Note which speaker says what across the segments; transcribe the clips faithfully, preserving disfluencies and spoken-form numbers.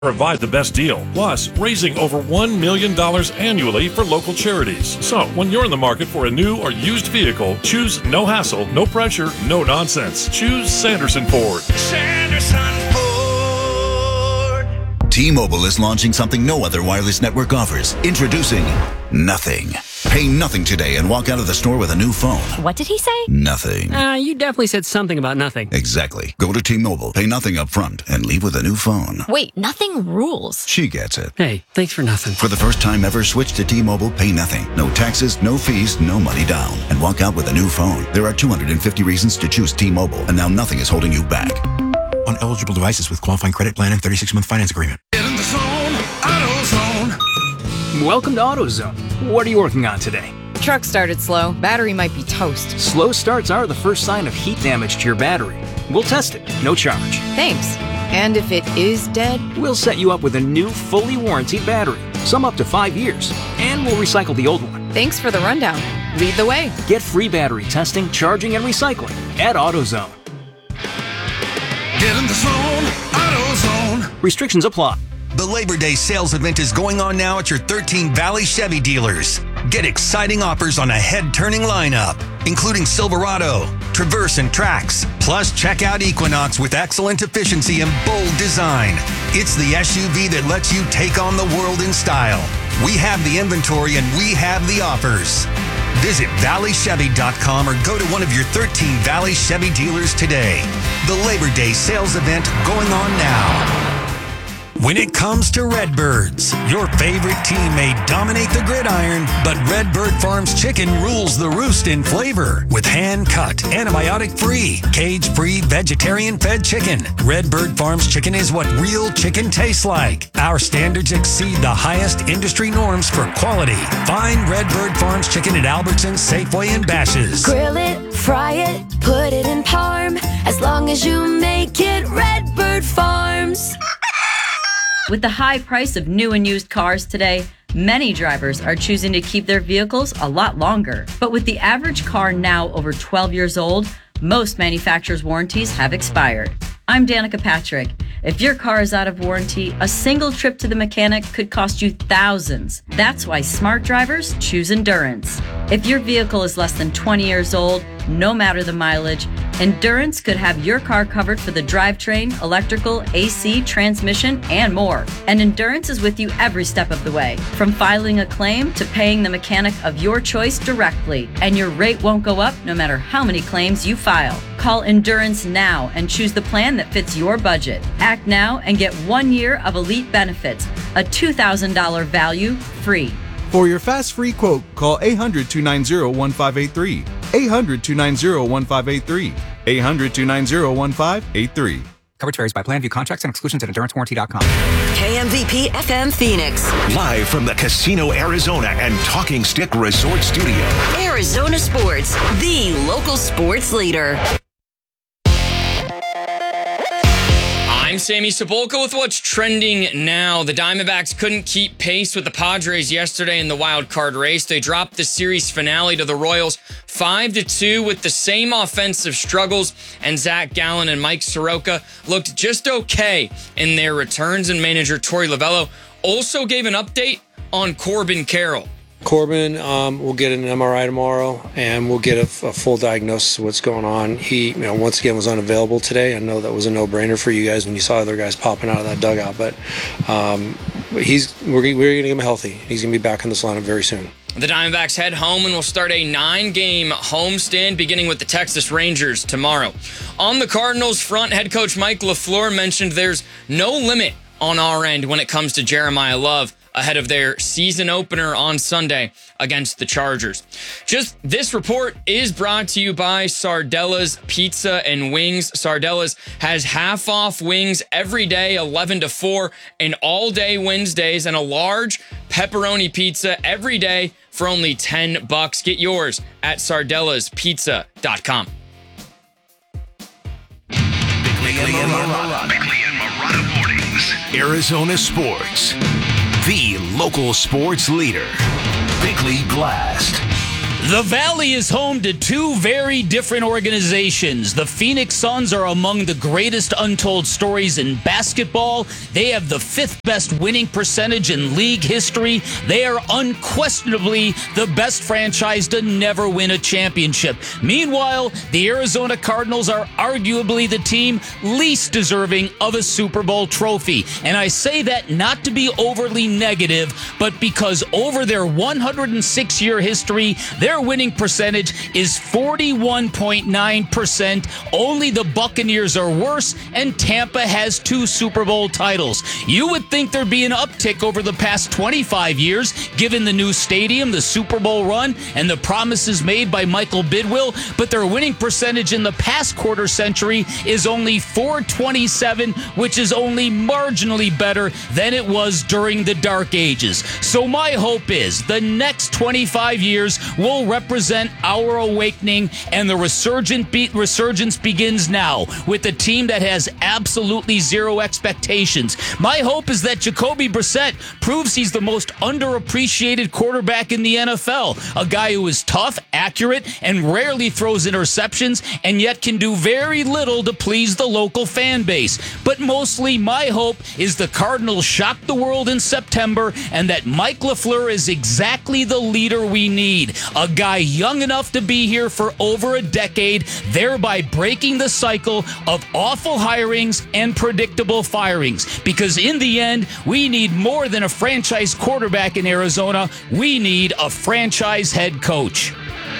Speaker 1: Provide the best deal, plus raising over one million dollars annually for local charities. So, when you're in the market for a new or used vehicle, choose no hassle, no pressure, no nonsense. Choose Sanderson Ford.
Speaker 2: Sanderson Ford.
Speaker 3: T-Mobile is launching something no other wireless network offers. Introducing Nothing. Pay nothing today and walk out of the store with a new phone.
Speaker 4: What did he say?
Speaker 3: Nothing.
Speaker 5: Uh, you definitely said something about nothing.
Speaker 3: Exactly. Go to T-Mobile, pay nothing up front, and leave with a new phone.
Speaker 4: Wait, nothing rules.
Speaker 3: She gets it.
Speaker 5: Hey, thanks for nothing.
Speaker 3: For the first time ever, switch to T-Mobile, pay nothing. No taxes, no fees, no money down. And walk out with a new phone. There are two hundred fifty reasons to choose T-Mobile, and now nothing is holding you back.
Speaker 6: On eligible devices with qualifying credit plan and thirty-six month finance agreement.
Speaker 2: Get in the zone, AutoZone.
Speaker 7: Welcome to AutoZone. What are you working on today?
Speaker 8: Truck started slow. Battery might be toast.
Speaker 7: Slow starts are the first sign of heat damage to your battery. We'll test it, no charge.
Speaker 8: Thanks. And if it is dead?
Speaker 7: We'll set you up with a new, fully warranted battery, some up to five years, and we'll recycle the old one.
Speaker 8: Thanks for the rundown. Lead the way.
Speaker 7: Get free battery testing, charging, and recycling at AutoZone.
Speaker 2: Get in the zone, AutoZone.
Speaker 7: Restrictions apply.
Speaker 9: The Labor Day sales event is going on now at your thirteen Valley Chevy dealers. Get exciting offers on a head-turning lineup, including Silverado, Traverse, and Trax. Plus, check out Equinox with excellent efficiency and bold design. It's the S U V that lets you take on the world in style. We have the inventory and we have the offers. Visit valley chevy dot com or go to one of your thirteen Valley Chevy dealers today. The Labor Day sales event going on now. When it comes to Redbirds, your favorite team may dominate the gridiron, but Redbird Farms chicken rules the roost in flavor with hand-cut, antibiotic-free, cage-free, vegetarian-fed chicken. Redbird Farms chicken is what real chicken tastes like. Our standards exceed the highest industry norms for quality. Find Redbird Farms chicken at Albertsons, Safeway, and Bash's.
Speaker 10: Grill it, fry it, put it in parm. As long as you make it Redbird Farms.
Speaker 11: With the high price of new and used cars today, many drivers are choosing to keep their vehicles a lot longer. But with the average car now over twelve years old, most manufacturers' warranties have expired. I'm Danica Patrick. If your car is out of warranty, a single trip to the mechanic could cost you thousands. That's why smart drivers choose Endurance. If your vehicle is less than twenty years old, no matter the mileage, Endurance could have your car covered for the drivetrain, electrical, A C, transmission, and more. And Endurance is with you every step of the way, from filing a claim to paying the mechanic of your choice directly. And your rate won't go up no matter how many claims you file. Call Endurance now and choose the plan that fits your budget. Act now and get one year of elite benefits, a two thousand dollars value free.
Speaker 12: For your fast free quote, call eight hundred, two nine zero, one five eight three. eight hundred, two nine zero, one five eight three. eight hundred, two nine zero, one five eight three.
Speaker 13: Coverage varies by plan. View contracts and exclusions at endurance warranty dot com.
Speaker 14: K M V P F M Phoenix.
Speaker 15: Live from the Casino Arizona and Talking Stick Resort Studio.
Speaker 14: Arizona Sports, the local sports leader.
Speaker 16: I'm Sammy Sepulka with what's trending now. The Diamondbacks couldn't keep pace with the Padres yesterday in the wild card race. They dropped the series finale to the Royals five to two with the same offensive struggles, and Zach Gallen and Mike Soroka looked just okay in their returns, and manager Torey Lovullo also gave an update on Corbin Carroll.
Speaker 17: Corbin um, will get an M R I tomorrow, and we'll get a, a full diagnosis of what's going on. He, you know, once again was unavailable today. I know that was a no-brainer for you guys when you saw other guys popping out of that dugout, but um, he's we're, we're going to get him healthy. He's going to be back in this lineup very soon.
Speaker 16: The Diamondbacks head home and will start a nine-game homestand beginning with the Texas Rangers tomorrow. On the Cardinals front, head coach Mike LaFleur mentioned there's no limit on our end when it comes to Jeremiah Love ahead of their season opener on Sunday against the Chargers. Just this report is brought to you by Sardella's Pizza and Wings. Sardella's has half off wings every day, eleven to four, and all day Wednesdays, and a large pepperoni pizza every day for only ten bucks. Get yours at sardellas pizza dot com.
Speaker 15: Bickley and Marotta. Bickley and Marotta Mornings. Arizona Sports. The local sports leader. Bickley Blast.
Speaker 18: The Valley is home to two very different organizations. The Phoenix Suns are among the greatest untold stories in basketball. They have the fifth best winning percentage in league history. They are unquestionably the best franchise to never win a championship. Meanwhile, the Arizona Cardinals are arguably the team least deserving of a Super Bowl trophy. And I say that not to be overly negative, but because over their one hundred six year history, their winning percentage is forty-one point nine percent. Only the Buccaneers are worse, and Tampa has two Super Bowl titles. You would think there'd be an uptick over the past twenty-five years, given the new stadium, the Super Bowl run, and the promises made by Michael Bidwill, but their winning percentage in the past quarter century is only four twenty-seven, which is only marginally better than it was during the Dark Ages. So my hope is the next twenty-five years will represent our awakening, and the resurgent be- resurgence begins now with a team that has absolutely zero expectations. My hope is that Jacoby Brissett proves he's the most underappreciated quarterback in the N F L, a guy who is tough, accurate, and rarely throws interceptions, and yet can do very little to please the local fan base. But mostly, my hope is the Cardinals shock the world in September, and that Mike LaFleur is exactly the leader we need. A guy young enough to be here for over a decade, thereby breaking the cycle of awful hirings and predictable firings. Because in the end, we need more than a franchise quarterback in Arizona. We need a franchise head coach.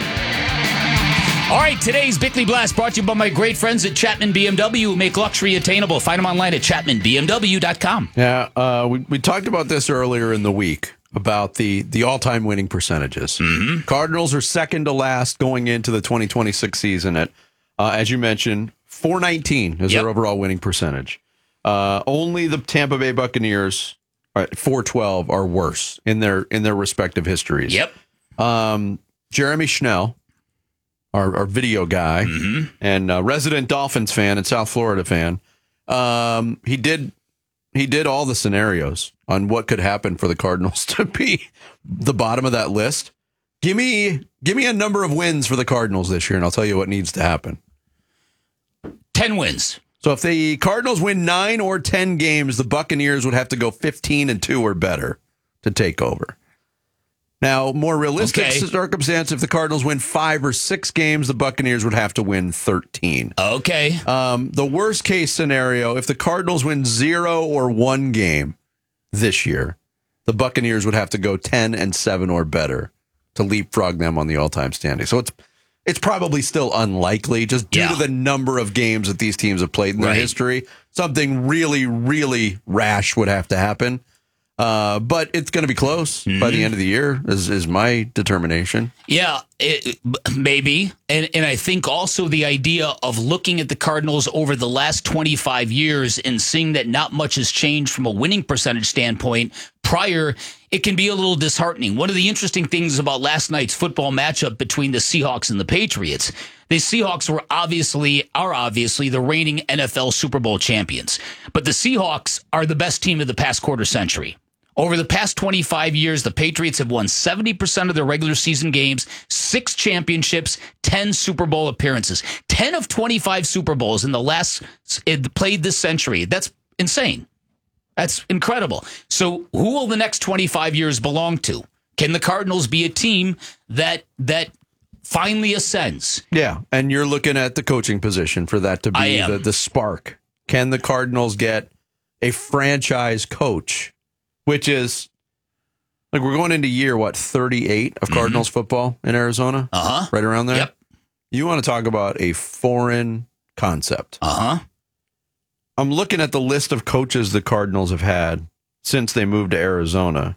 Speaker 18: All right, today's Bickley Blast brought to you by my great friends at Chapman B M W, who make luxury attainable. Find them online at chapman b m w dot com.
Speaker 19: Yeah, uh, we, we talked about this earlier in the week, about the, the all-time winning percentages.
Speaker 18: Mm-hmm.
Speaker 19: Cardinals are second to last going into the twenty twenty-six season at, uh, as you mentioned, four nineteen is yep. their overall winning percentage. Uh, only the Tampa Bay Buccaneers at four twelve are worse in their in their respective histories.
Speaker 18: Yep.
Speaker 19: Um, Jeremy Schnell, our, our video guy,
Speaker 18: mm-hmm.
Speaker 19: and uh, resident Dolphins fan and South Florida fan, um, he did he did all the scenarios on what could happen for the Cardinals to be the bottom of that list. Give me give me a number of wins for the Cardinals this year, and I'll tell you what needs to happen.
Speaker 18: Ten wins.
Speaker 19: So if the Cardinals win nine or ten games, the Buccaneers would have to go fifteen and two or better to take over. Now, more realistic
Speaker 18: okay.
Speaker 19: circumstance, if the Cardinals win five or six games, the Buccaneers would have to win thirteen.
Speaker 18: Okay.
Speaker 19: Um, the worst case scenario, if the Cardinals win zero or one game this year, the Buccaneers would have to go ten and seven or better to leapfrog them on the all-time standing. So it's it's probably still unlikely, just due
Speaker 18: yeah.
Speaker 19: to the number of games that these teams have played in their
Speaker 18: right.
Speaker 19: history. Something really, really rash would have to happen. Uh, but it's going to be close mm-hmm. by the end of the year, is, is my determination.
Speaker 18: Yeah, it, maybe. And and I think also the idea of looking at the Cardinals over the last twenty-five years and seeing that not much has changed from a winning percentage standpoint prior, it can be a little disheartening. One of the interesting things about last night's football matchup between the Seahawks and the Patriots, the Seahawks were obviously, are obviously the reigning N F L Super Bowl champions. But the Seahawks are the best team of the past quarter century. Over the past twenty-five years, the Patriots have won seventy percent of their regular season games, six championships, ten Super Bowl appearances. ten of twenty-five Super Bowls in the last it played this century. That's insane. That's incredible. So who will the next twenty-five years belong to? Can the Cardinals be a team that that finally ascends?
Speaker 19: Yeah, and you're looking at the coaching position for that to be the, the spark. Can the Cardinals get a franchise coach? Which is, like, we're going into year, what, thirty-eight of Cardinals mm-hmm. football in Arizona?
Speaker 18: Uh-huh.
Speaker 19: Right around there?
Speaker 18: Yep.
Speaker 19: You want to talk about a foreign concept.
Speaker 18: Uh-huh.
Speaker 19: I'm looking at the list of coaches the Cardinals have had since they moved to Arizona.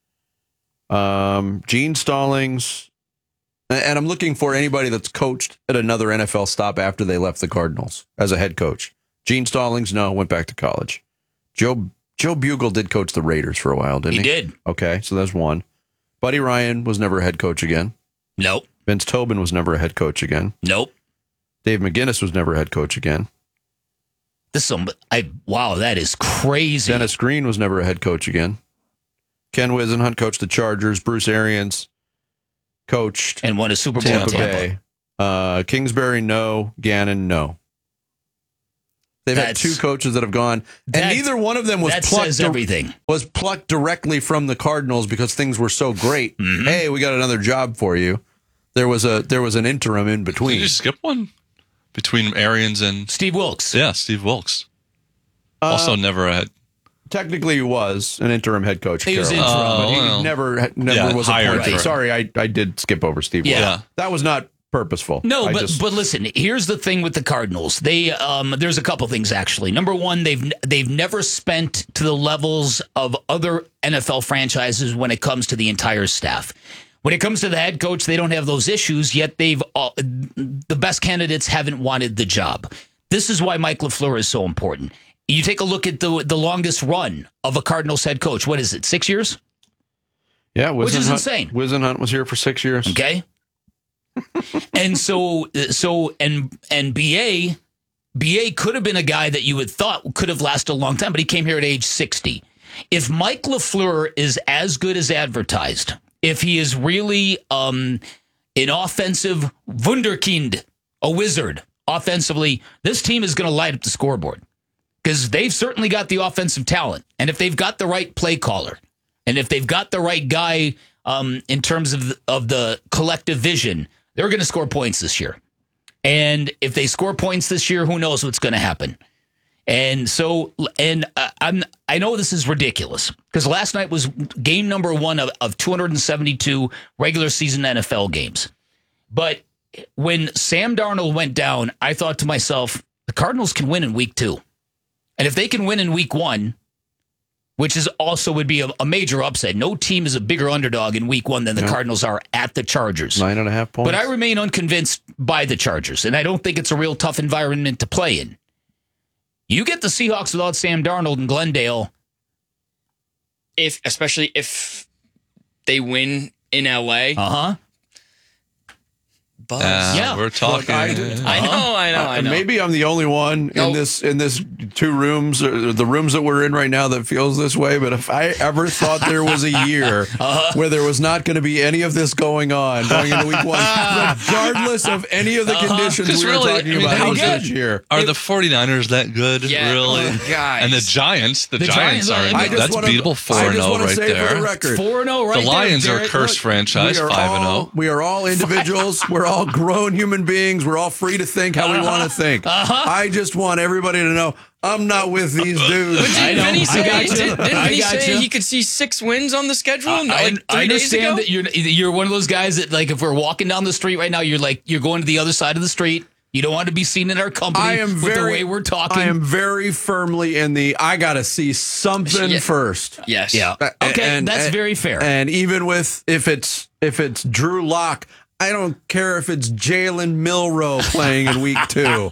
Speaker 19: Um, Gene Stallings, and I'm looking for anybody that's coached at another N F L stop after they left the Cardinals as a head coach. Gene Stallings, no, went back to college. Joe Joe Bugle did coach the Raiders for a while, didn't he?
Speaker 18: He did.
Speaker 19: Okay, so that's one. Buddy Ryan was never a head coach again.
Speaker 18: Nope.
Speaker 19: Vince Tobin was never a head coach again.
Speaker 18: Nope.
Speaker 19: Dave McGinnis was never a head coach again.
Speaker 18: This some I wow, that is crazy.
Speaker 19: Dennis Green was never a head coach again. Ken Wisenhunt coached the Chargers. Bruce Arians coached
Speaker 18: and won a Super Bowl
Speaker 19: Tampa
Speaker 18: in Tampa.
Speaker 19: Bay. Uh, Kingsbury, no. Gannon, no. They've
Speaker 18: That's-
Speaker 19: had two coaches that have gone, and
Speaker 18: That-
Speaker 19: neither one of them was
Speaker 18: that
Speaker 19: plucked.
Speaker 18: says
Speaker 19: di-
Speaker 18: everything.
Speaker 19: Was plucked directly from the Cardinals because things were so great.
Speaker 18: Mm-hmm.
Speaker 19: Hey, we got another job for you. There was a there was an interim in between.
Speaker 20: Did you skip one between Arians and
Speaker 18: Steve Wilkes?
Speaker 20: Yeah, Steve Wilkes.
Speaker 19: Uh,
Speaker 20: Also, never had.
Speaker 19: Technically, he was an interim head coach.
Speaker 18: He was
Speaker 19: Carolina,
Speaker 18: interim.
Speaker 19: but he
Speaker 20: Oh, well.
Speaker 19: never never
Speaker 20: Yeah,
Speaker 19: was
Speaker 20: hired
Speaker 19: appointed.
Speaker 20: for it.
Speaker 19: Sorry, I, I did skip over Steve.
Speaker 18: Yeah.
Speaker 19: Wilkes. That was not purposeful.
Speaker 18: No,
Speaker 19: I
Speaker 18: but
Speaker 19: just-
Speaker 18: but listen, here's the thing with the Cardinals. They um, there's a couple things actually. Number one, they've they've never spent to the levels of other N F L franchises when it comes to the entire staff. When it comes to the head coach, they don't have those issues, yet they've all, the best candidates haven't wanted the job. This is why Mike LaFleur is so important. You take a look at the the longest run of a Cardinals head coach. What is it? Six years?
Speaker 19: yeah,
Speaker 18: which is
Speaker 19: Wisenhunt-
Speaker 18: insane.
Speaker 19: Wisenhunt was here for six years.
Speaker 18: Okay. and so so and and B A B A could have been a guy that you would thought could have lasted a long time, but he came here at age sixty. If Mike LaFleur is as good as advertised, if he is really um, an offensive wunderkind, a wizard offensively, this team is going to light up the scoreboard because they've certainly got the offensive talent. And if they've got the right play caller, and if they've got the right guy um, in terms of the, of the collective vision, they're going to score points this year. And if they score points this year, who knows what's going to happen? And so, and uh, I'm, I know this is ridiculous because last night was game number one of, of two hundred seventy-two regular season N F L games. But when Sam Darnold went down, I thought to myself, the Cardinals can win in week two. And if they can win in week one, which is also would be a, a major upset. No team is a bigger underdog in week one than the
Speaker 19: Yeah.
Speaker 18: Cardinals are at the Chargers.
Speaker 19: Nine and a half points.
Speaker 18: But I remain unconvinced by the Chargers, and I don't think it's a real tough environment to play in. You get the Seahawks without Sam Darnold and Glendale.
Speaker 16: If especially if they win in L A.
Speaker 18: Uh huh.
Speaker 16: Buzz.
Speaker 20: Uh,
Speaker 18: Yeah.
Speaker 20: we're talking.
Speaker 16: I know, I know, I
Speaker 19: Uh,
Speaker 16: know.
Speaker 19: Maybe I'm the only one
Speaker 16: No.
Speaker 19: in this in this two rooms, or the rooms that we're in right now, that feels this way. But if I ever thought there was a year
Speaker 18: Uh-huh.
Speaker 19: where there was not going to be any of this going on going into week one, regardless of any of the
Speaker 18: Uh-huh.
Speaker 19: conditions
Speaker 20: 'Cause
Speaker 19: we
Speaker 20: really,
Speaker 19: were talking
Speaker 20: I mean,
Speaker 19: about
Speaker 20: how
Speaker 19: was
Speaker 20: good
Speaker 19: this year.
Speaker 20: Are the 49ers that good,
Speaker 16: Yeah,
Speaker 20: really?
Speaker 16: oh, guys.
Speaker 20: And the Giants, the,
Speaker 18: The
Speaker 20: Giants,
Speaker 18: Giants,
Speaker 20: are,
Speaker 18: I mean,
Speaker 19: I just
Speaker 20: that's
Speaker 19: wanna-
Speaker 20: beatable
Speaker 19: I
Speaker 20: four and
Speaker 19: just
Speaker 20: oh
Speaker 19: wanna
Speaker 20: right
Speaker 19: say for
Speaker 20: there.
Speaker 19: the record,
Speaker 18: four and oh right
Speaker 20: The Lions
Speaker 18: there,
Speaker 20: are
Speaker 18: Garrett.
Speaker 20: cursed
Speaker 18: Look,
Speaker 20: franchise,
Speaker 19: we are
Speaker 20: five and
Speaker 19: all,
Speaker 20: oh.
Speaker 19: we are all individuals. We're all grown human beings. We're all free to think how we want to think.
Speaker 18: Uh-huh.
Speaker 19: I just want everybody to know I'm not with these dudes.
Speaker 16: But
Speaker 18: I
Speaker 16: didn't
Speaker 18: know.
Speaker 16: Vinny
Speaker 18: I
Speaker 16: say,
Speaker 18: got you.
Speaker 16: didn't, didn't
Speaker 18: I
Speaker 16: Vinny
Speaker 18: got
Speaker 16: say
Speaker 18: you.
Speaker 16: he could see six wins on the schedule
Speaker 18: I,
Speaker 16: like three
Speaker 18: I
Speaker 16: days
Speaker 18: understand
Speaker 16: ago?
Speaker 18: that you're you're one of those guys that, like, if we're walking down the street right now, you're like you're going to the other side of the street. You don't want to be seen in our company
Speaker 19: I am
Speaker 18: with
Speaker 19: very,
Speaker 18: the way we're talking.
Speaker 19: I am very firmly in the I got to see something
Speaker 16: Yeah.
Speaker 19: first.
Speaker 16: Yes.
Speaker 18: Yeah.
Speaker 19: A-
Speaker 18: Okay,
Speaker 19: and-
Speaker 18: that's
Speaker 19: and-
Speaker 18: very fair.
Speaker 19: And even with if it's if it's Drew Lock, I don't care if it's Jalen Milroe playing in week two.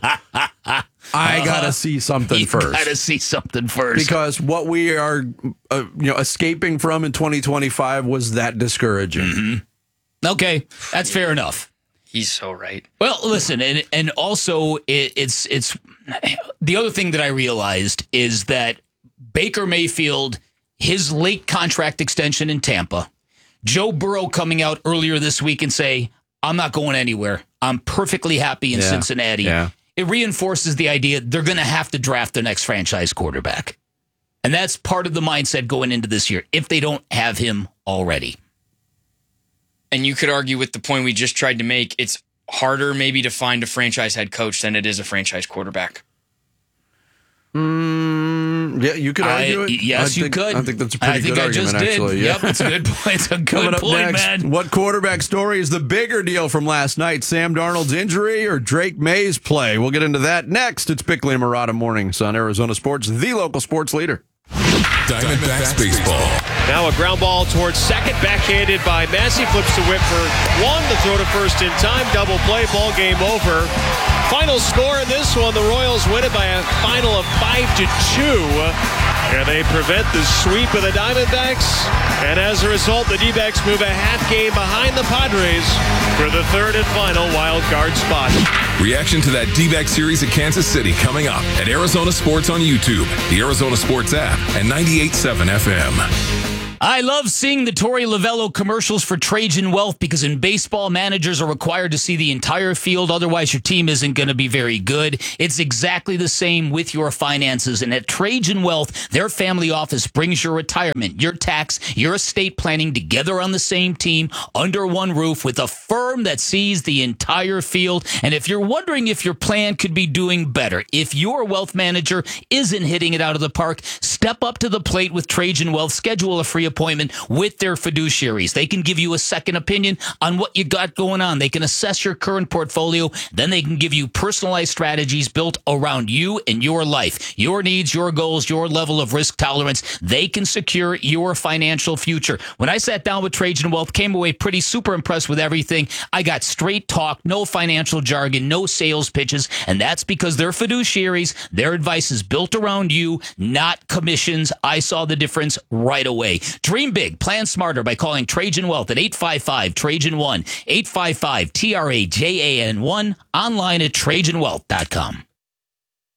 Speaker 19: I got to see something
Speaker 18: you
Speaker 19: first.
Speaker 18: got to see something first.
Speaker 19: Because what we are, uh, you know, escaping from in twenty twenty-five was that discouraging.
Speaker 18: Mm-hmm. Okay, that's fair enough.
Speaker 16: He's so right.
Speaker 18: Well, listen, and and also it, it's it's the other thing that I realized is that Baker Mayfield, his late contract extension in Tampa, Joe Burrow coming out earlier this week and say, "I'm not going anywhere. I'm perfectly happy in
Speaker 19: Yeah,
Speaker 18: Cincinnati."
Speaker 19: yeah.
Speaker 18: It reinforces the idea they're going to have to draft their next franchise quarterback, and that's part of the mindset going into this year if they don't have him already.
Speaker 16: And you could argue with the point we just tried to make, it's harder maybe to find a franchise head coach than it is a franchise quarterback.
Speaker 19: Mm, yeah, you could argue
Speaker 18: I-
Speaker 19: it.
Speaker 18: Yes,
Speaker 19: I
Speaker 18: you
Speaker 19: think,
Speaker 18: could.
Speaker 19: I think that's a
Speaker 18: I
Speaker 19: pretty
Speaker 18: think
Speaker 19: good
Speaker 18: I
Speaker 19: argument,
Speaker 18: just did.
Speaker 19: actually.
Speaker 18: Yep,
Speaker 19: Yeah.
Speaker 18: it's a good point. It's a good
Speaker 19: Coming up
Speaker 18: point,
Speaker 19: next,
Speaker 18: man.
Speaker 19: what quarterback story is the bigger deal from last night? Sam Darnold's injury or Drake May's play? We'll get into that next. It's Bickley and Murata Mornings on Arizona Sports, the local sports leader.
Speaker 15: Diamondbacks baseball.
Speaker 21: Now a ground ball towards second, backhanded by Massey, flips to Whitford. One to throw to first in time. Double play, ball game over. Final score in this one, the Royals win it by a final of five to two. And they prevent the sweep of the Diamondbacks. And as a result, the D-backs move a half game behind the Padres for the third and final wild card spot.
Speaker 15: Reaction to that D-back series at Kansas City coming up at Arizona Sports on YouTube, the Arizona Sports app, and ninety-eight point seven F M.
Speaker 18: I love seeing the Torey Lavello commercials for Trajan Wealth because in baseball, managers are required to see the entire field. Otherwise, your team isn't going to be very good. It's exactly the same with your finances. And at Trajan Wealth, their family office brings your retirement, your tax, your estate planning together on the same team under one roof with a firm that sees the entire field. And if you're wondering if your plan could be doing better, if your wealth manager isn't hitting it out of the park, step up to the plate with Trajan Wealth. Schedule a free appointment with their fiduciaries. They can give you a second opinion on what you got going on. They can assess your current portfolio. Then they can give you personalized strategies built around you and your life, your needs, your goals, your level of risk tolerance. They can secure your financial future. When I sat down with Trajan Wealth, came away pretty super impressed with everything. I got straight talk, no financial jargon, no sales pitches, and that's because they're fiduciaries. Their advice is built around you, not commissions. I saw the difference right away. Dream big, plan smarter by calling Trajan Wealth at eight five five, Trajan one, eight five five, T R A J A N one, online at Trajan Wealth dot com.